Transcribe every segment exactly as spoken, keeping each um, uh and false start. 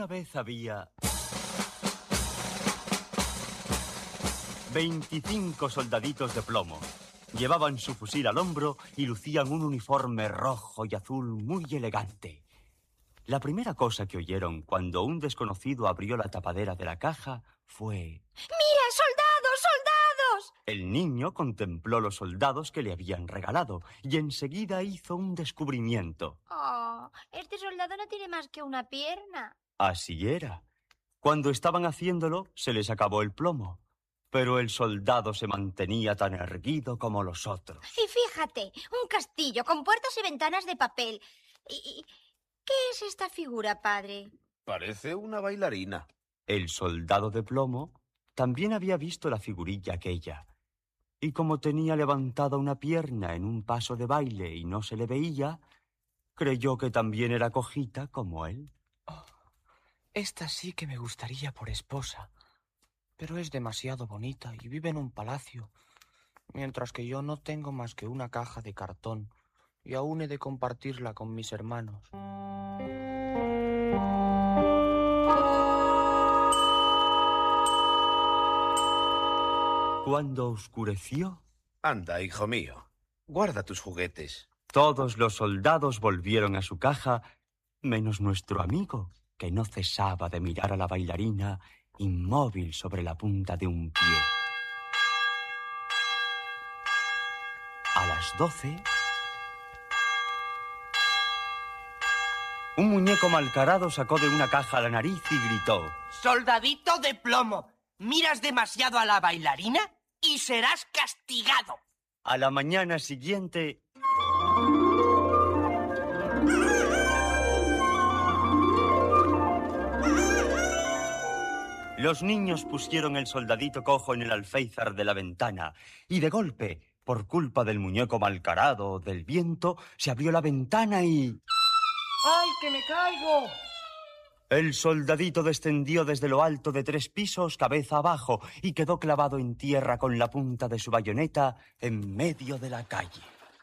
Una vez había veinticinco soldaditos de plomo. Llevaban su fusil al hombro y lucían un uniforme rojo y azul muy elegante. La primera cosa que oyeron cuando un desconocido abrió la tapadera de la caja fue... ¡Mira, soldados, soldados! El niño contempló los soldados que le habían regalado y enseguida hizo un descubrimiento. Oh, este soldado no tiene más que una pierna. Así era. Cuando estaban haciéndolo, se les acabó el plomo. Pero el soldado se mantenía tan erguido como los otros. Y fíjate, un castillo con puertas y ventanas de papel. ¿Y qué es esta figura, padre? Parece una bailarina. El soldado de plomo también había visto la figurilla aquella. Y como tenía levantada una pierna en un paso de baile y no se le veía, creyó que también era cojita como él. Oh, esta sí que me gustaría por esposa. Pero es demasiado bonita y vive en un palacio, mientras que yo no tengo más que una caja de cartón y aún he de compartirla con mis hermanos. Cuando oscureció... Anda, hijo mío, guarda tus juguetes. Todos los soldados volvieron a su caja, menos nuestro amigo, que no cesaba de mirar a la bailarina inmóvil sobre la punta de un pie. A las doce, un muñeco malcarado sacó de una caja la nariz y gritó: ¡Soldadito de plomo! ¿Miras demasiado a la bailarina? Y serás castigado. A la mañana siguiente... Los niños pusieron el soldadito cojo en el alféizar de la ventana y de golpe, por culpa del muñeco malcarado o del viento, se abrió la ventana y... ¡Ay, que me caigo! El soldadito descendió desde lo alto de tres pisos, cabeza abajo, y quedó clavado en tierra con la punta de su bayoneta en medio de la calle.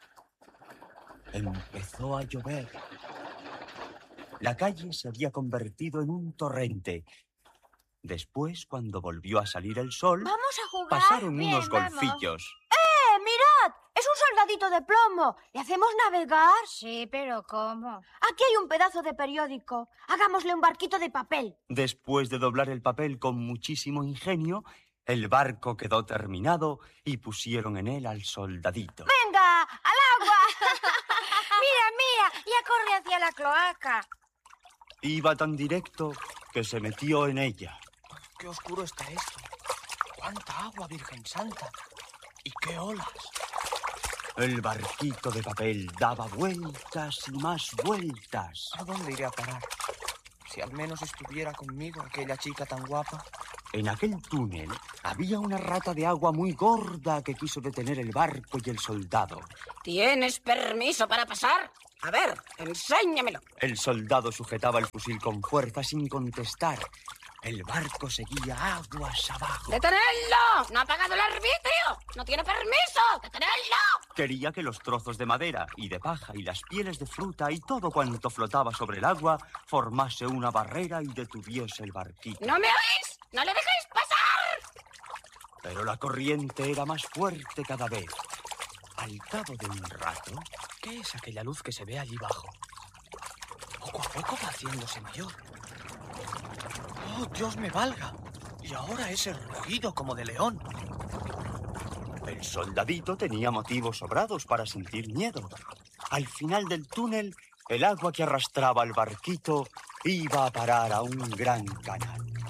Empezó a llover. La calle se había convertido en un torrente. Después, cuando volvió a salir el sol, ¡vamos a jugar! pasaron Bien, unos vamos. golfillos. ¡Eh, mirad! ¡Es un soldadito de plomo! ¿Le hacemos navegar? Sí, pero ¿cómo? Aquí hay un pedazo de periódico. Hagámosle un barquito de papel. Después de doblar el papel con muchísimo ingenio, el barco quedó terminado y pusieron en él al soldadito. ¡Venga, al agua! ¡Mira, mira! Ya corre hacia la cloaca. Iba tan directo que se metió en ella. ¡Qué oscuro está esto! ¡Cuánta agua, Virgen Santa! ¡Y qué olas! El barquito de papel daba vueltas y más vueltas. ¿A dónde iré a parar? Si al menos estuviera conmigo aquella chica tan guapa. En aquel túnel había una rata de agua muy gorda que quiso detener el barco y el soldado. ¿Tienes permiso para pasar? A ver, enséñamelo. El soldado sujetaba el fusil con fuerza sin contestar. El barco seguía aguas abajo. ¡Detenedlo! ¡No ha pagado el arbitrio! ¡No tiene permiso! ¡Detenedlo! Quería que los trozos de madera y de paja y las pieles de fruta y todo cuanto flotaba sobre el agua formase una barrera y detuviese el barquito. ¿No me oís? ¡No le dejéis pasar! Pero la corriente era más fuerte cada vez. Al cabo de un rato... ¿Qué es aquella luz que se ve allí abajo? Poco a poco va haciéndose mayor. ¡Oh, Dios me valga! Y ahora ese rugido como de león. El soldadito tenía motivos sobrados para sentir miedo. Al final del túnel, el agua que arrastraba el barquito iba a parar a un gran canal.